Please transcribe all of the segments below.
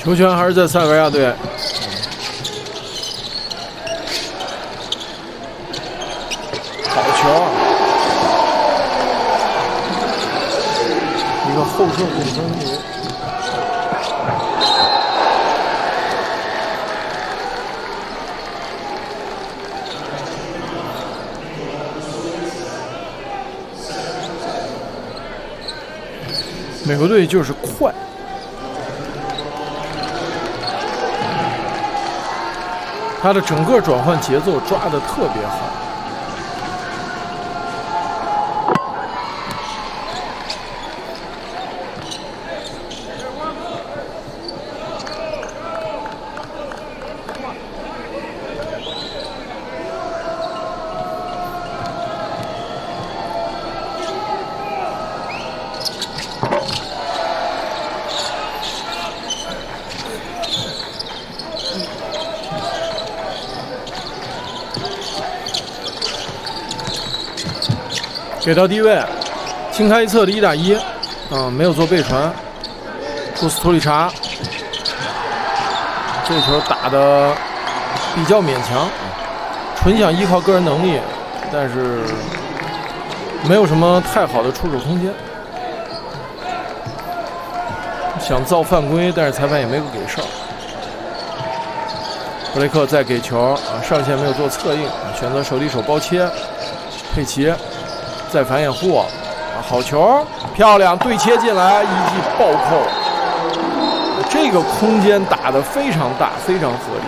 球权还是在塞尔维亚队。好球！一个后撤滚中球。美国队就是快。 他的整个转换节奏抓得特别好，给到低位，轻开一侧的1打1，没有做背传。库斯图里查，这球打得比较勉强，纯想依靠个人能力，但是没有什么太好的出手空间。想造犯规，但是裁判也没有给哨。布雷克再给球，上线没有做策应，选择手递手包切，佩奇。 再反掩护，好球，漂亮，对切进来，一记暴扣，这个空间打得非常大，非常合理。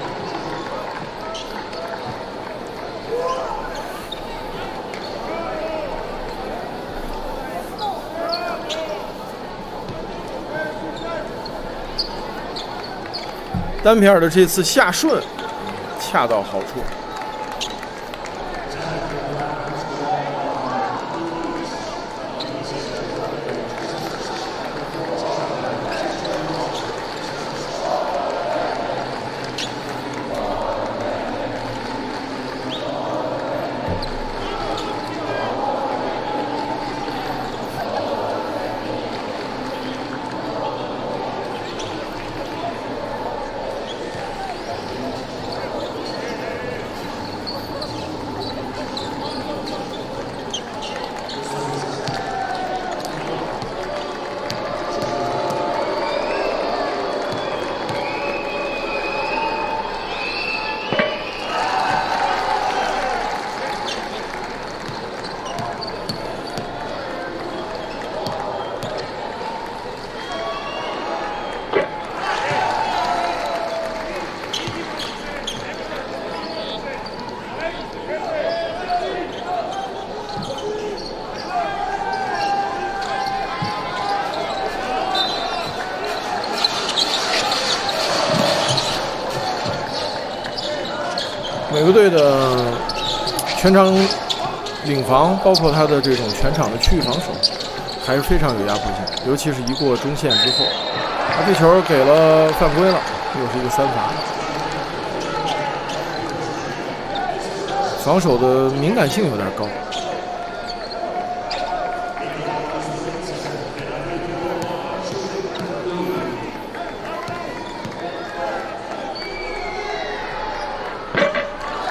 丹皮尔的这次下顺恰到好处。 美国队的全场领防，包括他的这种全场的区域防守，还是非常有压迫性，尤其是一过中线之后，这球给了犯规了，又是一个3罚。防守的敏感性有点高。